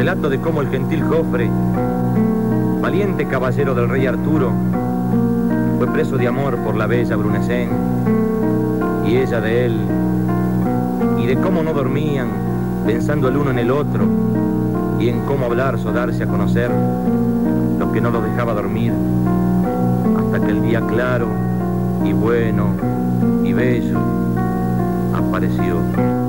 Relato de cómo el gentil Jofre, valiente caballero del rey Arturo, fue preso de amor por la bella Brunecén, y ella de él, y de cómo no dormían, pensando el uno en el otro, y en cómo hablar o darse a conocer lo que no lo dejaba dormir, hasta que el día claro y bueno y bello apareció.